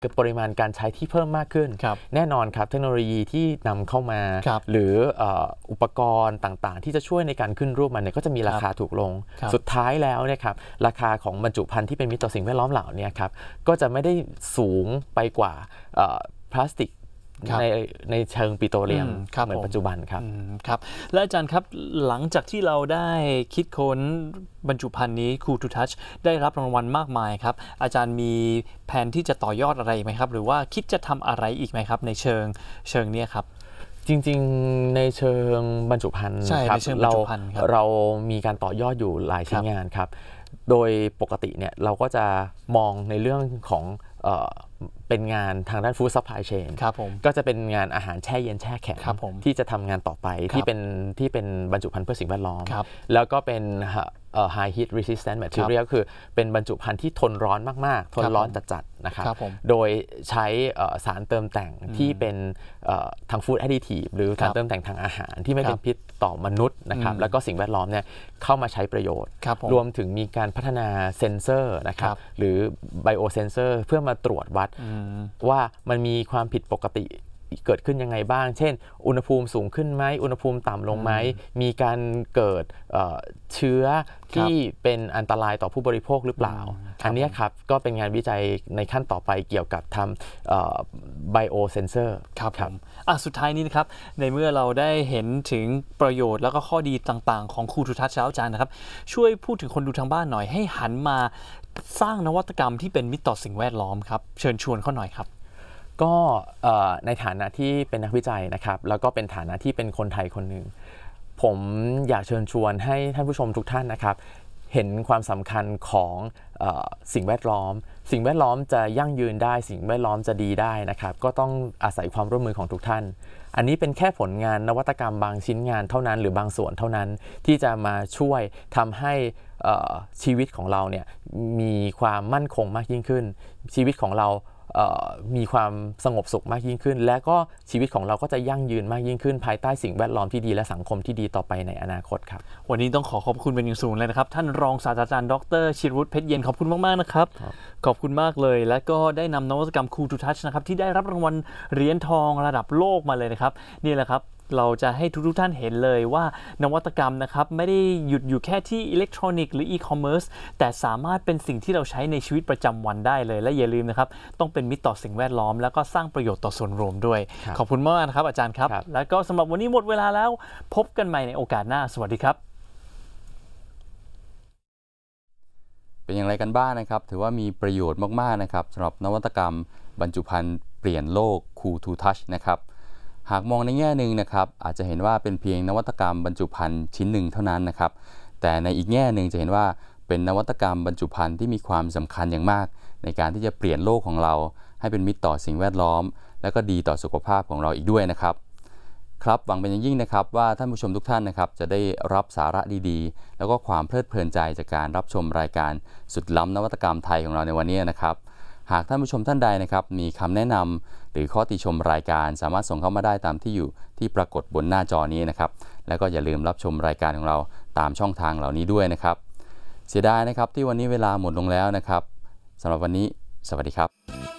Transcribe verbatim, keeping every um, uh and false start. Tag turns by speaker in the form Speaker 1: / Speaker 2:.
Speaker 1: ปริมาณการใช้ที่เพิ่มมากขึ้นแน่นอนครับเทคโนโลยีที่นำเข้ามาหรืออุปกรณ์ต่างๆที่จะช่วยในการขึ้นรูปมันเนี่ยก็จะมีราคาถูกลงสุดท้ายแล้วเนี่ยครับราคาของบรรจุภัณฑ์ที่เป็นมิตรต่อสิ่งแวดล้อมเหล่านี้ครับก็จะไม่ได้สูงไปกว่าพลาสติกในในเชิงปิโตรเลียมเหมือนปัจจุบันครับ
Speaker 2: ครับและอาจารย์ครับหลังจากที่เราได้คิดค้นบรรจุภัณฑ์นี้ Cool to Touch ได้รับรางวัลมากมายครับอาจารย์มีแผนที่จะต่อยอดอะไรไหมครับหรือว่าคิดจะทำอะไรอีกไหมครับในเชิงเชิงนี้ครับ
Speaker 1: จริงๆในเชิงบรรจุภัณฑ์ครับเราเรามีการต่อยอดอยู่หลายชิ้นงานครับโดยปกติเนี่ยเราก็จะมองในเรื่องของเป็นงานทางด้านฟู้ดซัพพลายเชนก็จะเป็นงานอาหารแช่เย็นแช่แข็งที่จะทำงานต่อไปที่เป็นที่เป็นบรรจุภัณฑ์เพื่อสิ่งแวดล้อมแล้วก็เป็น high heat resistant material คือเป็นบรรจุภัณฑ์ที่ทนร้อนมากๆทนร้อนจัดๆนะครับโดยใช้สารเติมแต่งที่เป็นทางฟู้ดแอดดิทีฟหรือสารเติมแต่งทางอาหารที่ไม่เป็นพิษต่อมนุษย์นะครับแล้วก็สิ่งแวดล้อมเนี่ยเข้ามาใช้ประโยชน์รวมถึงมีการพัฒนาเซนเซอร์นะครับหรือ biosensor เพื่อมาตรวจวัดว่ามันมีความผิดปกติเกิดขึ้นยังไงบ้างเช่นอุณหภูมิสูงขึ้นไหมอุณหภูมิต่ำลงไหมมีการเกิดเชื้อที่เป็นอันตรายต่อผู้บริโภคหรือเปล่าอันนี้ครับก็เป็นงานวิจัยในขั้นต่อไปเกี่ยวกับทำ biosensor
Speaker 2: ครับผมอ่ะสุดท้ายนี้นะครับในเมื่อเราได้เห็นถึงประโยชน์แล้วก็ข้อดีต่างๆของ Cool to Touch แล้วอาจารย์นะครับช่วยพูดถึงคนดูทางบ้านหน่อยให้หันมาสร้างนวัตกรรมที่เป็นมิตรต่อสิ่งแวดล้อมครับเชิญชวนเขาหน่อยครับ
Speaker 1: ก็ในฐานะที่เป็นนักวิจัยนะครับแล้วก็เป็นฐานะที่เป็นคนไทยคนหนึ่งผมอยากเชิญชวนให้ท่านผู้ชมทุกท่านนะครับเห็นความสำคัญของสิ่งแวดล้อมสิ่งแวดล้อมจะยั่งยืนได้สิ่งแวดล้อมจะดีได้นะครับก็ต้องอาศัยความร่วมมือของทุกท่านอันนี้เป็นแค่ผลงานนวัตกรรมบางชิ้นงานเท่านั้นหรือบางส่วนเท่านั้นที่จะมาช่วยทำให้ชีวิตของเราเนี่ยมีความมั่นคงมากยิ่งขึ้นชีวิตของเรามีความสงบสุขมากยิ่งขึ้นและก็ชีวิตของเราก็จะยั่งยืนมากยิ่งขึ้นภายใต้สิ่งแวดล้อมที่ดีและสังคมที่ดีต่อไปในอนาคตครับ
Speaker 2: วันนี้ต้องขอขอบคุณเป็นอย่างสูงเลยนะครับท่านรองศาสตราจารย์ดร.ชิรวุฒิเพชรเย็นขอบคุณมากๆนะครับขอบคุณมากเลยและก็ได้นำนวัตกรรม Cool to Touch นะครับที่ได้รับรางวัลเหรียญทองระดับโลกมาเลยนะครับนี่แหละครับเราจะให้ทุกๆท่านเห็นเลยว่านวัตกรรมนะครับไม่ได้หยุดอยู่แค่ที่อิเล็กทรอนิกส์หรืออีคอมเมิร์ซแต่สามารถเป็นสิ่งที่เราใช้ในชีวิตประจำวันได้เลยและอย่าลืมนะครับต้องเป็นมิตรต่อสิ่งแวดล้อมแล้วก็สร้างประโยชน์ต่อส่วนรวมด้วยขอบคุณมากนะครับอาจารย์ครับแล้วก็สำหรับวันนี้หมดเวลาแล้วพบกันใหม่ในโอกาสหน้าสวัสดีครับ
Speaker 3: เป็นอย่างไรกันบ้างนะครับถือว่ามีประโยชน์มากๆนะครับสำหรับนวัตกรรมบรรจุภัณฑ์เปลี่ยนโลก Cool to Touch นะครับหากมองในแง่หนึ่งนะครับอาจจะเห็นว่าเป็นเพียงนวัตกรรมบรรจุภัณฑ์ชิ้นหนึ่งเท่านั้นนะครับแต่ในอีกแง่หนึ่งจะเห็นว่าเป็นนวัตกรรมบรรจุภัณฑ์ที่มีความสำคัญอย่างมากในการที่จะเปลี่ยนโลกของเราให้เป็นมิตรต่อสิ่งแวดล้อมและก็ดีต่อสุขภาพของเราอีกด้วยนะครับครับหวังเป็นอย่างยิ่งนะครับว่าท่านผู้ชมทุกท่านนะครับจะได้รับสาระดีๆแล้วก็ความเพลิดเพลินใจจากการรับชมรายการสุดล้ำนวัตกรรมไทยของเราในวันนี้นะครับหากท่านผู้ชมท่านใดนะครับมีคำแนะนำหรือข้อติชมรายการสามารถส่งเข้ามาได้ตามที่อยู่ที่ปรากฏบนหน้าจอนี้นะครับแล้วก็อย่าลืมรับชมรายการของเราตามช่องทางเหล่านี้ด้วยนะครับเสียดายนะครับที่วันนี้เวลาหมดลงแล้วนะครับสำหรับวันนี้สวัสดีครับ